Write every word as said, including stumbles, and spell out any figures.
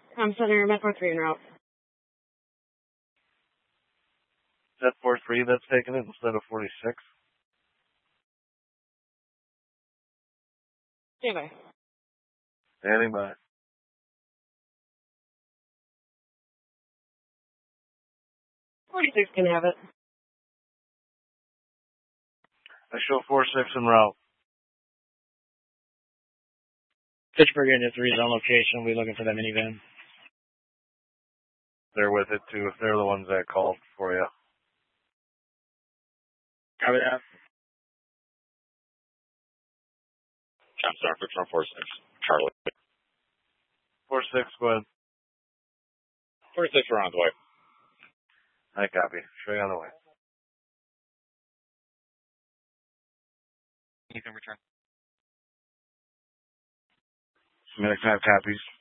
I'm Center Metro three en route. Is that four three that's taking it instead of forty-six? Stand by. Standing by. forty-six can have it. I show four six en route. Fitchburg Unit three is on location. We're looking for that minivan. They're with it, too, if they're the ones that called for you. Copy that. I'm sorry, Victor four six. Charlie. four six, go ahead. forty-six, we're on the way. I copy. Show you on the way. You can return. Medic five copies.